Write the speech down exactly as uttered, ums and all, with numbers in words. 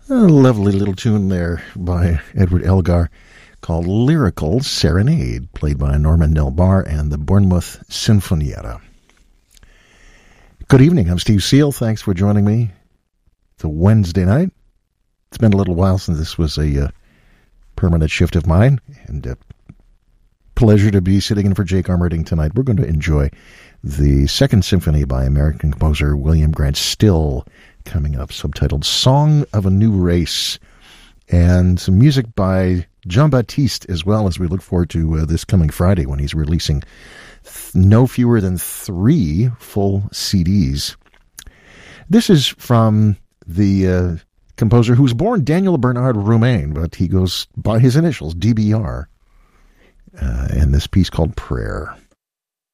A lovely little tune there by Edward Elgar called Lyrical Serenade, played by Norman Del Bar and the Bournemouth Sinfonietta. Good evening, I'm Steve Seal. Thanks for joining me. It's a Wednesday night. It's been a little while since this was a uh, permanent shift of mine, and uh, pleasure to be sitting in for Jake Armerding tonight. We're going to enjoy the Second Symphony by American composer William Grant Still, coming up, subtitled Song of a New Race, and some music by Jon Batiste as well, as we look forward to uh, this coming Friday when he's releasing th- no fewer than three full C Ds. This is from the uh, composer who was born Daniel Bernard Roumain, but he goes by his initials, D B R, uh, and this piece called Prayer.